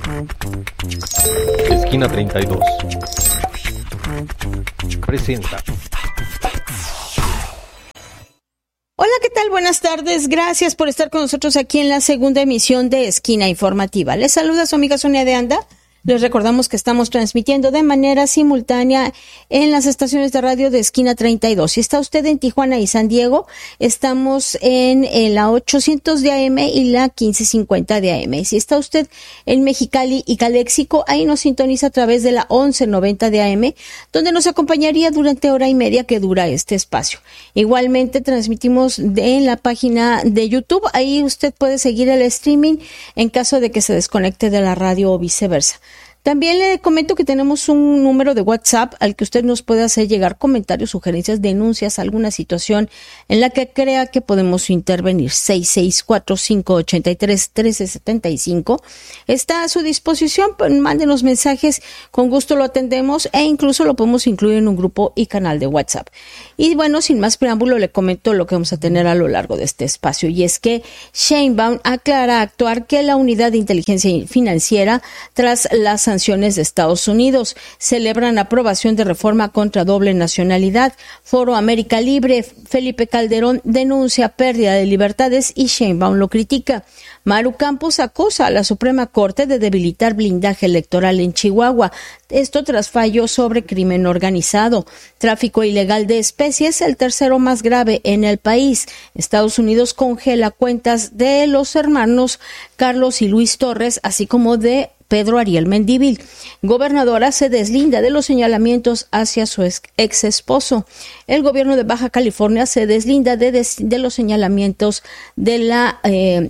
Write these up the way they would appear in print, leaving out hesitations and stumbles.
Esquina 32 presenta. Hola, ¿qué tal? Buenas tardes. Gracias por estar con nosotros aquí en la segunda emisión de Esquina Informativa. Les saluda su amiga Sonia de Anda. Les recordamos que estamos transmitiendo de manera simultánea en las estaciones de radio de Esquina 32. Si está usted en Tijuana y San Diego, estamos en la 800 de AM y la 1550 de AM. Si está usted en Mexicali y Calexico, ahí nos sintoniza a través de la 1190 de AM, donde nos acompañaría durante hora y media que dura este espacio. Igualmente transmitimos en la página de YouTube. Ahí usted puede seguir el streaming en caso de que se desconecte de la radio o viceversa. También le comento que tenemos un número de WhatsApp al que usted nos puede hacer llegar comentarios, sugerencias, denuncias, alguna situación en la que crea que podemos intervenir. 664-583-1375. Está a su disposición. Mándenos mensajes, con gusto lo atendemos e incluso lo podemos incluir en un grupo y canal de WhatsApp. Y bueno, sin más preámbulo, le comento lo que vamos a tener a lo largo de este espacio. Y es que Sheinbaum aclara actuar que la Unidad de Inteligencia Financiera, tras las sanciones de Estados Unidos, celebran aprobación de reforma contra doble nacionalidad. Foro América Libre, Felipe Calderón denuncia pérdida de libertades y Sheinbaum lo critica. Maru Campos acusa a la Suprema Corte de debilitar blindaje electoral en Chihuahua. Esto tras fallo sobre crimen organizado. Tráfico ilegal de especies, el tercero más grave en el país. Estados Unidos congela cuentas de los hermanos Carlos y Luis Torres, así como de Pedro Ariel Mendívil. Gobernadora se deslinda de los señalamientos hacia su ex esposo. El gobierno de Baja California se deslinda de los señalamientos de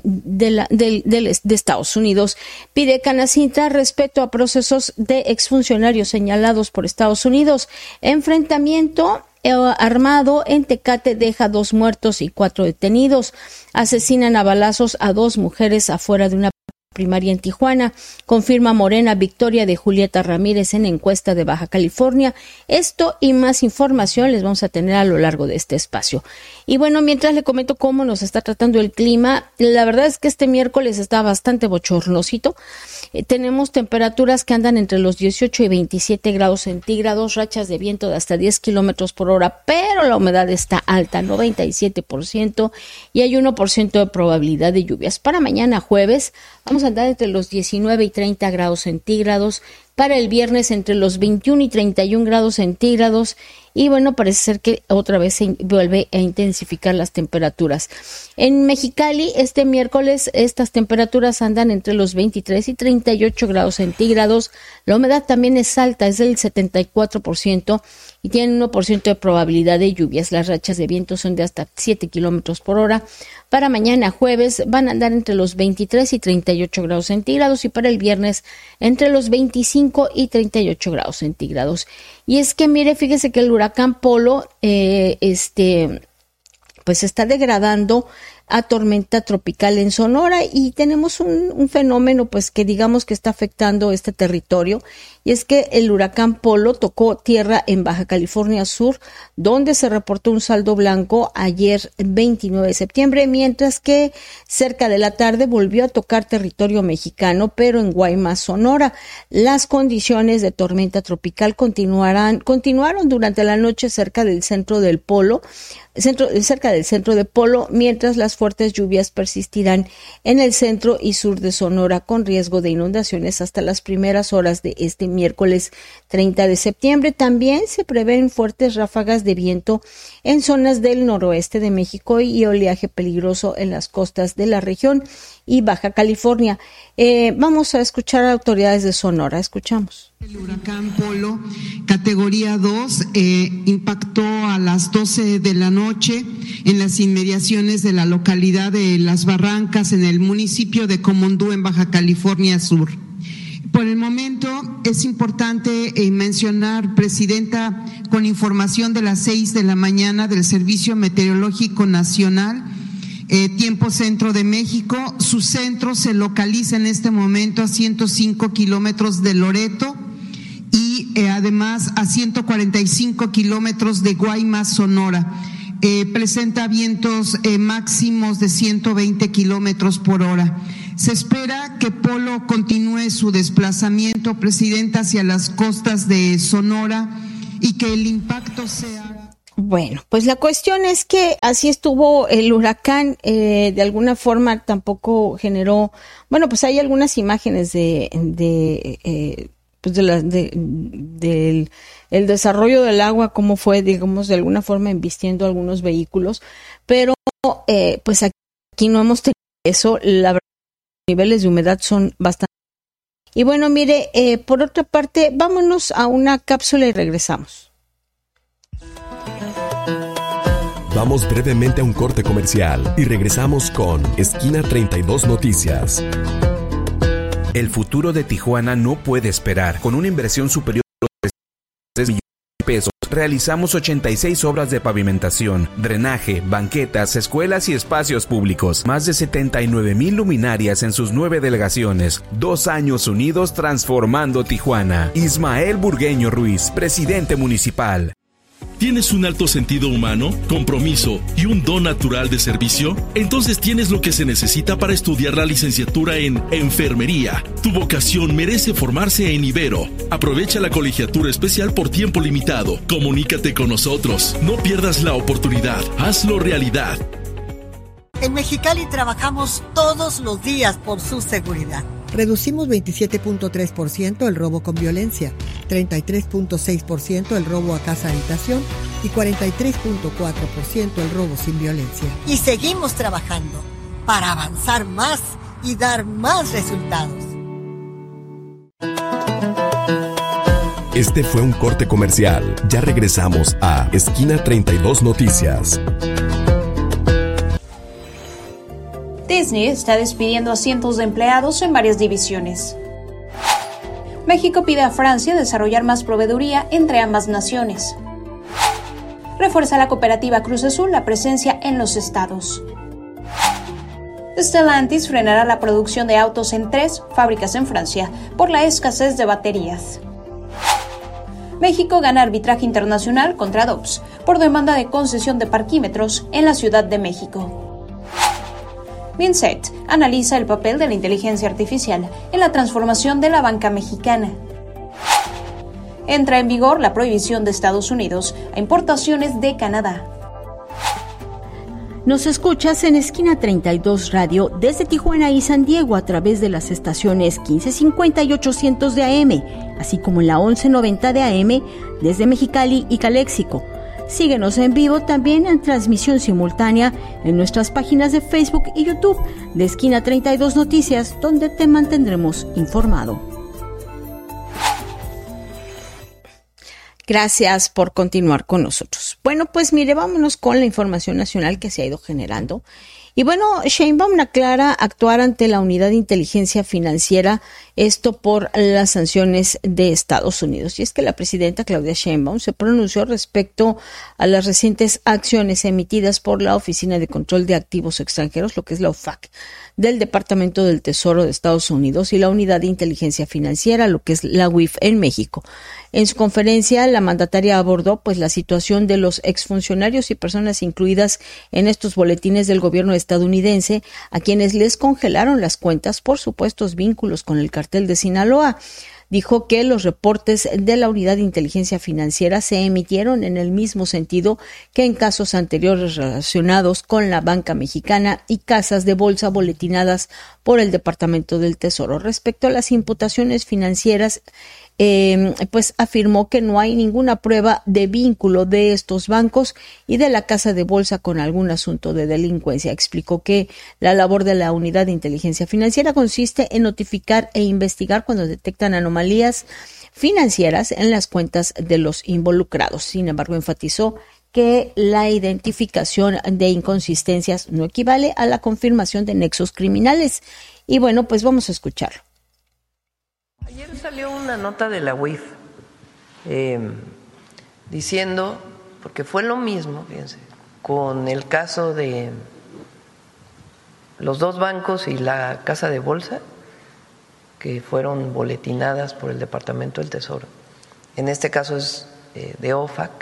Estados Unidos. Pide Canacintra respeto a procesos de exfuncionarios señalados por Estados Unidos. Enfrentamiento armado en Tecate deja 2 muertos y 4 detenidos. Asesinan a balazos a 2 mujeres afuera de una primaria en Tijuana. Confirma Morena victoria de Julieta Ramírez en encuesta de Baja California. Esto y más información les vamos a tener a lo largo de este espacio. Y bueno, mientras le comento cómo nos está tratando el clima, la verdad es que este miércoles está bastante bochornosito. Tenemos temperaturas que andan entre los 18 y 27 grados centígrados, rachas de viento de hasta 10 kilómetros por hora, pero la humedad está alta, 97%, y hay 1% de probabilidad de lluvias. Para mañana jueves vamos a andar entre los 19 y 30 grados centígrados. Para el viernes entre los 21 y 31 grados centígrados. Y bueno, parece ser que otra vez se vuelve a intensificar las temperaturas. En Mexicali, este miércoles, estas temperaturas andan entre los 23 y 38 grados centígrados. La humedad también es alta, es del 74%. Y tienen 1% de probabilidad de lluvias. Las rachas de viento son de hasta 7 kilómetros por hora. Para mañana jueves van a andar entre los 23 y 38 grados centígrados y para el viernes entre los 25 y 38 grados centígrados. Y es que mire, fíjese que el huracán Polo pues está degradando a tormenta tropical en Sonora y tenemos un fenómeno pues que digamos que está afectando este territorio, y es que el huracán Polo tocó tierra en Baja California Sur, donde se reportó un saldo blanco ayer 29 de septiembre, mientras que cerca de la tarde volvió a tocar territorio mexicano, pero en Guaymas, Sonora. Las condiciones de tormenta tropical continuaron durante la noche cerca del centro de Polo, mientras las fuertes lluvias persistirán en el centro y sur de Sonora con riesgo de inundaciones hasta las primeras horas de este miércoles 30 de septiembre. También se prevén fuertes ráfagas de viento en zonas del noroeste de México y oleaje peligroso en las costas de la región y Baja California. Vamos a escuchar a autoridades de Sonora. Escuchamos. El huracán Polo, categoría 2, impactó a las 12 de la noche en las inmediaciones de la localidad de Las Barrancas, en el municipio de Comondú, en Baja California Sur. Por el momento es importante mencionar, Presidenta, con información de las 6 de la mañana del Servicio Meteorológico Nacional, tiempo centro de México. Su centro se localiza en este momento a 105 kilómetros de Loreto y además a 145 kilómetros de Guaymas, Sonora. Presenta vientos máximos de 120 kilómetros por hora. Se espera que Polo continúe su desplazamiento, Presidenta, hacia las costas de Sonora y que el impacto sea... Bueno, pues la cuestión es que así estuvo el huracán, de alguna forma tampoco generó, bueno, pues hay algunas imágenes del el desarrollo del agua, cómo fue, digamos, de alguna forma embistiendo algunos vehículos, pero pues aquí no hemos tenido eso, la verdad, los niveles de humedad son bastante. Y bueno, mire, por otra parte, vámonos a una cápsula y regresamos. Vamos brevemente a un corte comercial y regresamos con Esquina 32 Noticias. El futuro de Tijuana no puede esperar. Con una inversión superior a 3 millones de pesos, realizamos 86 obras de pavimentación, drenaje, banquetas, escuelas y espacios públicos. Más de 79,000 luminarias en sus 9 delegaciones. 2 años unidos transformando Tijuana. Ismael Burgueño Ruiz, presidente municipal. ¿Tienes un alto sentido humano, compromiso y un don natural de servicio? Entonces tienes lo que se necesita para estudiar la licenciatura en Enfermería. Tu vocación merece formarse en Ibero. Aprovecha la colegiatura especial por tiempo limitado. Comunícate con nosotros. No pierdas la oportunidad. Hazlo realidad. En Mexicali trabajamos todos los días por su seguridad. Reducimos 27.3% el robo con violencia, 33.6% el robo a casa-habitación y 43.4% el robo sin violencia. Y seguimos trabajando para avanzar más y dar más resultados. Este fue un corte comercial. Ya regresamos a Esquina 32 Noticias. Disney está despidiendo a cientos de empleados en varias divisiones. México pide a Francia desarrollar más proveeduría entre ambas naciones. Refuerza la cooperativa Cruz Azul la presencia en los estados. Stellantis frenará la producción de autos en 3 fábricas en Francia por la escasez de baterías. México gana arbitraje internacional contra Dobbs por demanda de concesión de parquímetros en la Ciudad de México. MINSET analiza el papel de la inteligencia artificial en la transformación de la banca mexicana. Entra en vigor la prohibición de Estados Unidos a importaciones de Canadá. Nos escuchas en Esquina 32 Radio desde Tijuana y San Diego a través de las estaciones 1550 y 800 de AM, así como en la 1190 de AM desde Mexicali y Caléxico. Síguenos en vivo también en transmisión simultánea en nuestras páginas de Facebook y YouTube de Esquina 32 Noticias, donde te mantendremos informado. Gracias por continuar con nosotros. Bueno, pues mire, vámonos con la información nacional que se ha ido generando. Y bueno, Sheinbaum aclara actuar ante la Unidad de Inteligencia Financiera, esto por las sanciones de Estados Unidos. Y es que la presidenta Claudia Sheinbaum se pronunció respecto a las recientes acciones emitidas por la Oficina de Control de Activos Extranjeros, lo que es la OFAC, del Departamento del Tesoro de Estados Unidos y la Unidad de Inteligencia Financiera, lo que es la UIF en México. En su conferencia, la mandataria abordó pues la situación de los exfuncionarios y personas incluidas en estos boletines del gobierno estadounidense, a quienes les congelaron las cuentas por supuestos vínculos con el cartel de Sinaloa. Dijo que los reportes de la Unidad de Inteligencia Financiera se emitieron en el mismo sentido que en casos anteriores relacionados con la banca mexicana y casas de bolsa boletinadas por el Departamento del Tesoro. Respecto a las imputaciones financieras, pues afirmó que no hay ninguna prueba de vínculo de estos bancos y de la casa de bolsa con algún asunto de delincuencia. Explicó que la labor de la Unidad de Inteligencia Financiera consiste en notificar e investigar cuando detectan anomalías financieras en las cuentas de los involucrados. Sin embargo, enfatizó que la identificación de inconsistencias no equivale a la confirmación de nexos criminales. Y bueno, pues vamos a escucharlo. Ayer salió una nota de la UIF diciendo, porque fue lo mismo, fíjense, con el caso de los 2 bancos y la casa de bolsa, que fueron boletinadas por el Departamento del Tesoro. En este caso es de OFAC.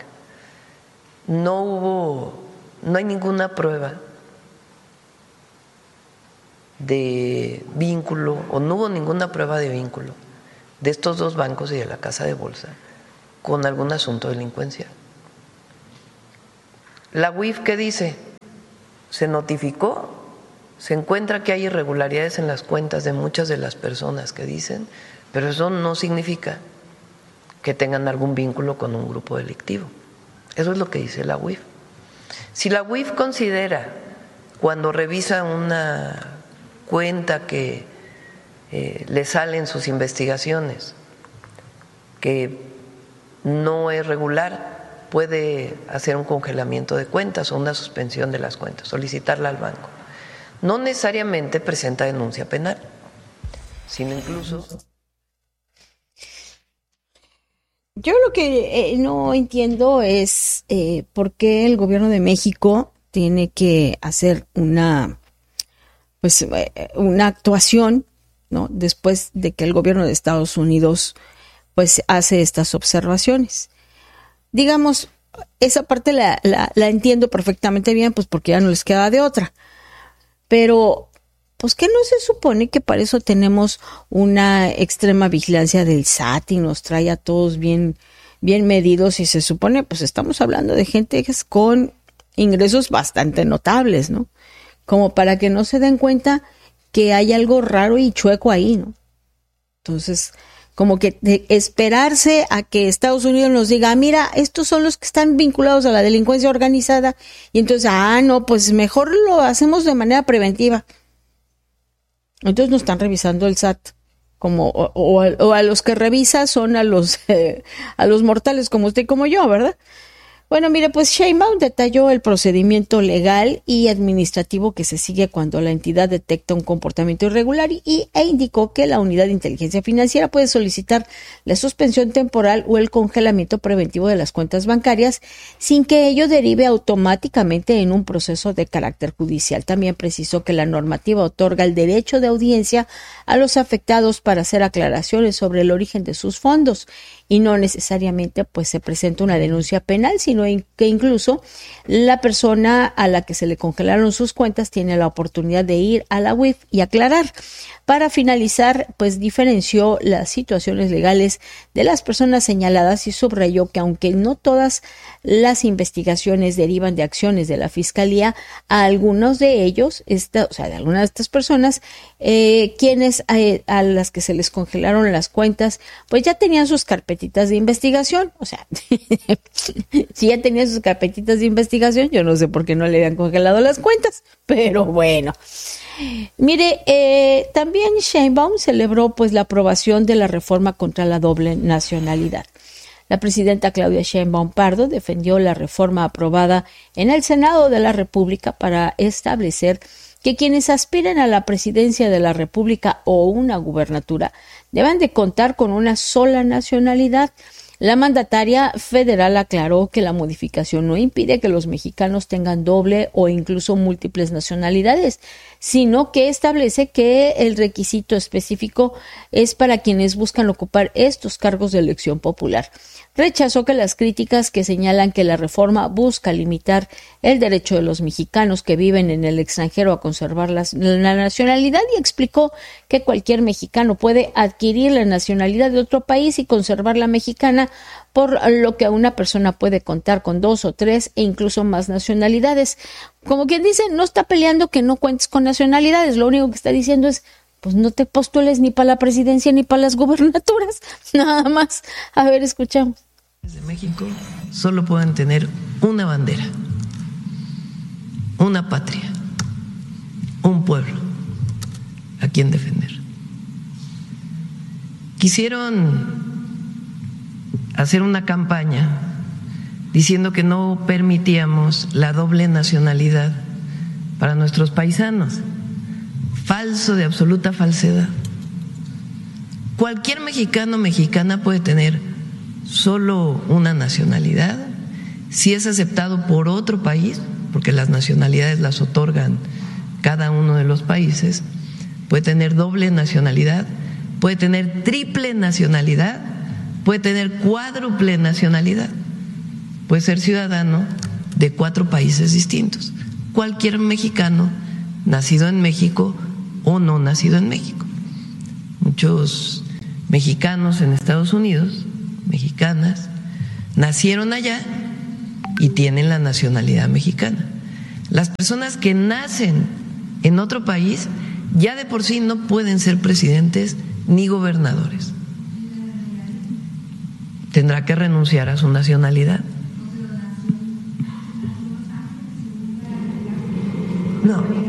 No hay ninguna prueba de vínculo, o no hubo ninguna prueba de vínculo de estos dos bancos y de la casa de bolsa con algún asunto delincuencial. La UIF, ¿qué dice? Se notificó, se encuentra que hay irregularidades en las cuentas de muchas de las personas que dicen, pero eso no significa que tengan algún vínculo con un grupo delictivo. Eso es lo que dice la UIF. Si la UIF considera, cuando revisa una cuenta que le salen sus investigaciones, que no es regular, puede hacer un congelamiento de cuentas o una suspensión de las cuentas, solicitarla al banco. No necesariamente presenta denuncia penal, sino incluso... Yo lo que no entiendo es por qué el gobierno de México tiene que hacer una actuación, ¿no? Después de que el gobierno de Estados Unidos pues hace estas observaciones. Digamos, esa parte la entiendo perfectamente bien, pues porque ya no les queda de otra. Pero pues que no se supone que para eso tenemos una extrema vigilancia del SAT y nos trae a todos bien medidos, y se supone, pues estamos hablando de gente con ingresos bastante notables, ¿no? Como para que no se den cuenta que hay algo raro y chueco ahí, ¿no? Entonces, como que de esperarse a que Estados Unidos nos diga, mira, estos son los que están vinculados a la delincuencia organizada, y entonces, no, pues mejor lo hacemos de manera preventiva. Entonces no están revisando el SAT, o a los que revisa son a los mortales como usted y como yo, ¿verdad? Bueno, mire, pues Sheinbaum detalló el procedimiento legal y administrativo que se sigue cuando la entidad detecta un comportamiento irregular e indicó que la unidad de inteligencia financiera puede solicitar la suspensión temporal o el congelamiento preventivo de las cuentas bancarias sin que ello derive automáticamente en un proceso de carácter judicial. También precisó que la normativa otorga el derecho de audiencia a los afectados para hacer aclaraciones sobre el origen de sus fondos y no necesariamente pues se presenta una denuncia penal, sino que incluso la persona a la que se le congelaron sus cuentas tiene la oportunidad de ir a la UIF y aclarar. Para finalizar, pues diferenció las situaciones legales de las personas señaladas y subrayó que aunque no todas las investigaciones derivan de acciones de la Fiscalía, a algunos de ellos, de algunas de estas personas, quienes a las que se les congelaron las cuentas, pues ya tenían sus carpetitas de investigación. O sea, si ya tenían sus carpetitas de investigación, yo no sé por qué no le habían congelado las cuentas, pero bueno. Mire, también Sheinbaum celebró pues la aprobación de la reforma contra la doble nacionalidad. La presidenta Claudia Sheinbaum Pardo defendió la reforma aprobada en el Senado de la República para establecer que quienes aspiren a la presidencia de la República o una gubernatura deben de contar con una sola nacionalidad. La mandataria federal aclaró que la modificación no impide que los mexicanos tengan doble o incluso múltiples nacionalidades, sino que establece que el requisito específico es para quienes buscan ocupar estos cargos de elección popular. Rechazó que las críticas que señalan que la reforma busca limitar el derecho de los mexicanos que viven en el extranjero a conservar la nacionalidad y explicó que cualquier mexicano puede adquirir la nacionalidad de otro país y conservar la mexicana, por lo que una persona puede contar con 2 o 3 e incluso más nacionalidades. Como quien dice, no está peleando que no cuentes con nacionalidades, lo único que está diciendo es, pues no te postules ni para la presidencia ni para las gubernaturas, nada más. A ver, escuchamos. Desde México solo pueden tener una bandera, una patria, un pueblo a quien defender. Quisieron hacer una campaña diciendo que no permitíamos la doble nacionalidad para nuestros paisanos. Falso, de absoluta falsedad. Cualquier mexicano o mexicana puede tener solo una nacionalidad si es aceptado por otro país, porque las nacionalidades las otorgan cada uno de los países. Puede tener doble nacionalidad, puede tener triple nacionalidad, puede tener cuádruple nacionalidad, puede ser ciudadano de 4 países distintos. Cualquier mexicano nacido en México o no nacido en México. Muchos mexicanos en Estados Unidos, mexicanas, nacieron allá y tienen la nacionalidad mexicana. Las personas que nacen en otro país ya de por sí no pueden ser presidentes ni gobernadores. Tendrá que renunciar a su nacionalidad. No.